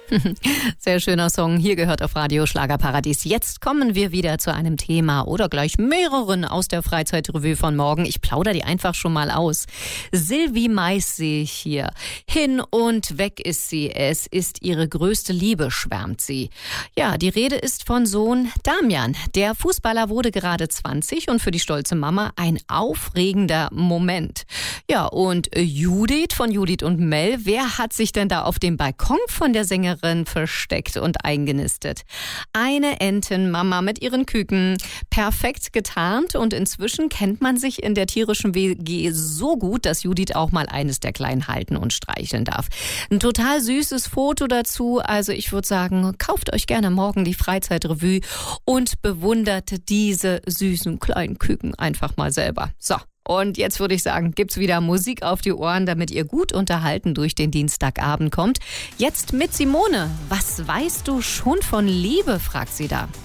Sehr schöner Song. Hier gehört auf Radio Schlagerparadies. Jetzt kommen wir wieder zu einem Thema oder gleich mehreren aus der Freizeitrevue von morgen. Ich plaudere die einfach schon mal aus. Sylvie Mais sehe ich hier. Hin und weg ist sie. Es ist ihre größte Liebe, schwärmt sie. Ja, die Rede ist von Sohn Damian. Der Fußballer wurde gerade 20 und für die stolze Mama ein aufregender Moment. Ja, und Judith von Judith und Mel, wer hat sich denn da auf dem Balkon von der Sängerin versteckt und eingenistet? Eine Entenmama mit ihren Küken, perfekt getarnt, und inzwischen kennt man sich in der tierischen WG so gut, dass Judith auch mal eines der Kleinen halten und streicheln darf. Ein total süßes Foto dazu, also ich würde sagen, kauft euch gerne morgen die Freizeitrevue und bewundert diese süßen kleinen Küken einfach mal selber. So. Und jetzt würde ich sagen, gibt's wieder Musik auf die Ohren, damit ihr gut unterhalten durch den Dienstagabend kommt. Jetzt mit Simone. Was weißt du schon von Liebe, fragt sie da.